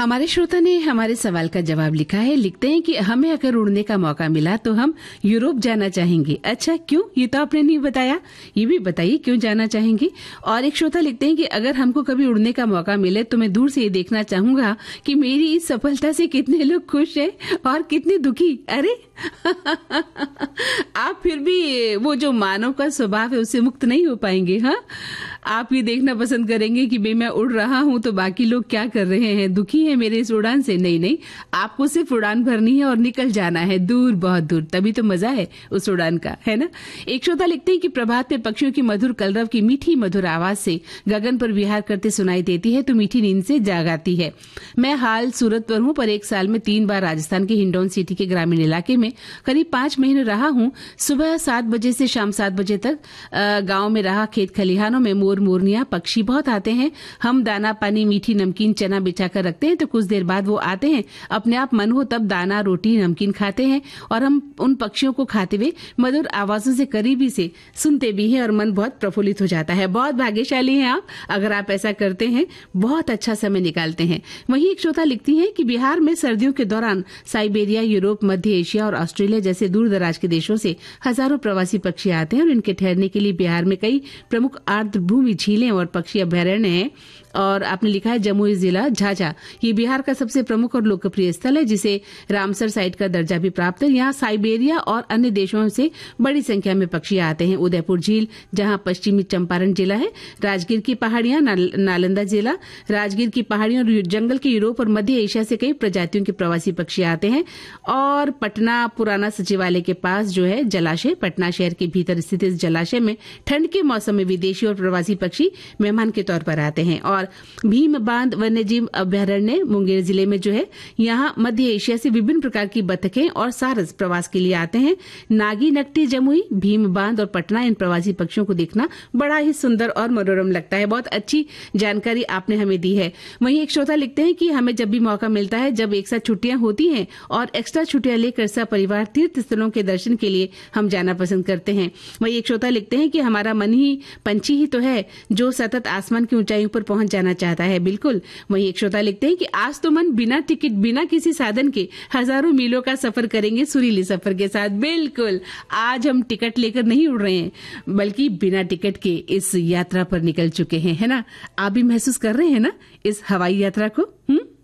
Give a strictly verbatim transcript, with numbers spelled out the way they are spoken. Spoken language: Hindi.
हमारे श्रोता ने हमारे सवाल का जवाब लिखा है। लिखते हैं कि हमें अगर उड़ने का मौका मिला तो हम यूरोप जाना चाहेंगे। अच्छा, क्यों? ये तो आपने नहीं बताया, ये भी बताइए क्यों जाना चाहेंगे। और एक श्रोता लिखते हैं कि अगर हमको कभी उड़ने का मौका मिले तो मैं दूर से ये देखना चाहूंगा कि मेरी इस सफलता से कितने लोग खुश हैं और कितने दुखी। अरे आप फिर भी वो जो मानव का स्वभाव है उससे मुक्त नहीं हो पाएंगे। हाँ, आप ये देखना पसंद करेंगे कि मैं उड़ रहा हूं तो बाकी लोग क्या कर रहे हैं, दुखी है मेरे इस उड़ान से। नहीं नहीं, आपको सिर्फ उड़ान भरनी है और निकल जाना है दूर, बहुत दूर, तभी तो मजा है उस उड़ान का, है ना। एक श्रोता लिखते हैं कि प्रभात में पक्षियों की मधुर कलरव की मीठी मधुर आवाज से गगन पर विहार करते सुनाई देती है तो मीठी नींद से जाग आती है। मैं हाल सूरत पर हूं, पर एक साल में तीन बार राजस्थान के हिंडौन सिटी के ग्रामीण इलाके में करीब पांच महीने रहा हूं। सुबह सात बजे से शाम सात बजे तक गांव में रहा। खेत खलिहानों में मोर मोरनियां पक्षी बहुत आते हैं। हम दाना पानी मीठी नमकीन चना बिछाकर रखते हैं तो कुछ देर बाद वो आते हैं, अपने आप मन हो तब दाना रोटी नमकीन खाते हैं और हम उन पक्षियों को खाते हुए मधुर आवाजों से करीबी से सुनते भी हैं और मन बहुत प्रफुल्लित हो जाता है। बहुत भाग्यशाली हैं आप अगर आप ऐसा करते हैं, बहुत अच्छा समय निकालते हैं। वहीं एक श्रोता लिखती है कि बिहार में सर्दियों के दौरान साइबेरिया, यूरोप, मध्य एशिया और ऑस्ट्रेलिया जैसे दूर दराज के देशों से हजारों प्रवासी पक्षी आते हैं और इनके ठहरने के लिए बिहार में कई प्रमुख आर्द्रभूमि झीलें और पक्षी अभयारण्य हैं। और आपने लिखा है जमुई जिला झाझा, ये बिहार का सबसे प्रमुख और लोकप्रिय स्थल है जिसे रामसर साइट का दर्जा भी प्राप्त है। यहाँ साइबेरिया और अन्य देशों से बड़ी संख्या में पक्षी आते हैं। उदयपुर झील जहाँ पश्चिमी चंपारण जिला है, राजगीर की पहाड़ियां, नाल, नालंदा जिला, राजगीर की पहाड़ियां और जंगल के यूरोप और मध्य एशिया से कई प्रजातियों के प्रवासी पक्षी आते हैं। और पटना पुराना सचिवालय के पास जो है जलाशय, पटना शहर के भीतर स्थित इस जलाशय में ठंड के मौसम में विदेशी और प्रवासी पक्षी मेहमान के तौर पर आते हैं। और भीम बांध वन्यजीव अभयारण्य मुंगेर जिले में जो है, यहाँ मध्य एशिया से विभिन्न प्रकार की बतखें और सारस प्रवास के लिए आते हैं। नागी, नकटी, जमुई, भीम बांध और पटना, इन प्रवासी पक्षियों को देखना बड़ा ही सुंदर और मनोरम लगता है। बहुत अच्छी जानकारी आपने हमें दी है। वहीं एक श्रोता लिखते हैं कि हमें जब भी मौका मिलता है, जब एक साथ छुट्टियां होती हैं और एक्स्ट्रा छुट्टियां लेकर सब परिवार तीर्थ स्थलों के दर्शन के लिए हम जाना पसंद करते हैं। वहीं एक श्रोता लिखते हैं कि हमारा मन ही पंछी ही तो है जो सतत आसमान की ऊंचाइयों पर पहुंच जाना चाहता है। बिल्कुल। वहीं एक श्रोता लिखते हैं कि आज तो मन बिना टिकट, बिना किसी साधन के हजारों मीलों का सफर करेंगे सुरीले सफर के साथ। बिल्कुल, आज हम टिकट लेकर नहीं उड़ रहे हैं बल्कि बिना टिकट के इस यात्रा पर निकल चुके हैं, है ना। आप भी महसूस कर रहे हैं ना इस हवाई यात्रा को? हम्म